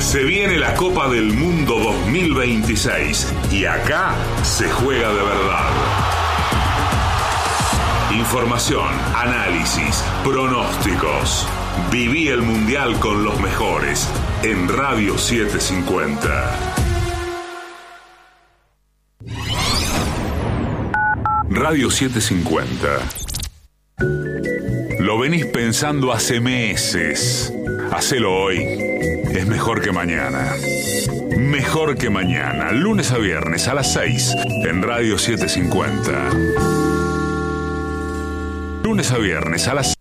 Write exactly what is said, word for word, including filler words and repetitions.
Se viene la Copa del Mundo dos mil veintiséis y acá se juega de verdad. Información, análisis, pronósticos. Viví el Mundial con los mejores en Radio setecientos cincuenta. Radio setecientos cincuenta. Lo venís pensando hace meses. Hacelo hoy. Es mejor que mañana. Mejor que mañana. Lunes a viernes a las seis en Radio setecientos cincuenta. Lunes a viernes a las